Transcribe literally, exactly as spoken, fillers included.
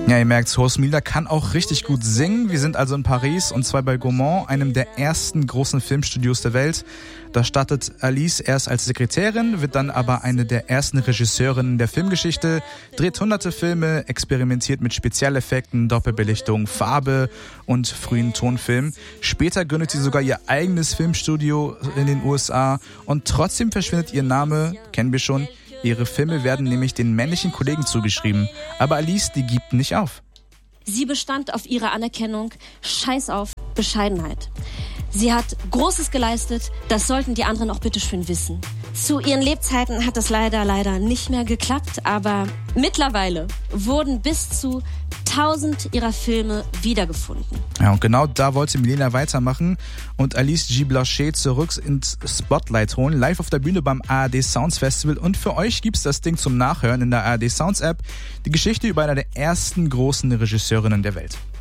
Ja, ihr merkt, Horst Milder kann auch richtig gut singen. Wir sind also in Paris und zwar bei Gaumont, einem der ersten großen Filmstudios der Welt. Da startet Alice erst als Sekretärin, wird dann aber eine der ersten Regisseurinnen der Filmgeschichte, dreht hunderte Filme, experimentiert mit Spezialeffekten, Doppelbelichtung, Farbe und frühen Tonfilm. Später gründet sie sogar ihr eigenes Filmstudio in den U S A und trotzdem verschwindet ihr Name, kennen wir schon. Ihre Filme werden nämlich den männlichen Kollegen zugeschrieben. Aber Alice, die gibt nicht auf. Sie bestand auf ihrer Anerkennung, scheiß auf Bescheidenheit. Sie hat Großes geleistet, das sollten die anderen auch bitteschön wissen. Zu ihren Lebzeiten hat das leider, leider nicht mehr geklappt, aber mittlerweile wurden bis zu tausend ihrer Filme wiedergefunden. Ja, und genau da wollte Milena weitermachen und Alice G. Blanchet zurück ins Spotlight holen, live auf der Bühne beim A R D Sounds Festival. Und für euch gibt's das Ding zum Nachhören in der A R D Sounds App. Die Geschichte über eine der ersten großen Regisseurinnen der Welt.